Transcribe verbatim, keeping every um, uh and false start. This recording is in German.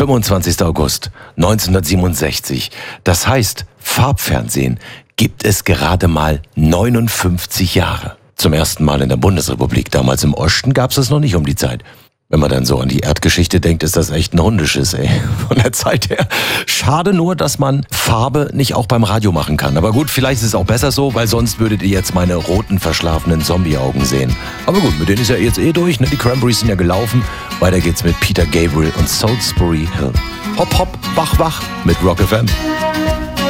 fünfundzwanzigster August neunzehnhundertsiebenundsechzig. Das heißt, Farbfernsehen gibt es gerade mal neunundfünfzig Jahre. Zum ersten Mal in der Bundesrepublik. Damals im Osten gab es das noch nicht um die Zeit. Wenn man dann so an die Erdgeschichte denkt, ist das echt ein Hundeschiss, ey. Von der Zeit her. Schade nur, dass man Farbe nicht auch beim Radio machen kann. Aber gut, vielleicht ist es auch besser so, weil sonst würdet ihr jetzt meine roten, verschlafenen Zombie-Augen sehen. Aber gut, mit denen ist ja jetzt eh durch, ne? Die Cranberries sind ja gelaufen. Weiter geht's mit Peter Gabriel und Salisbury Hill. Hopp, hopp, wach, wach mit Rock F M.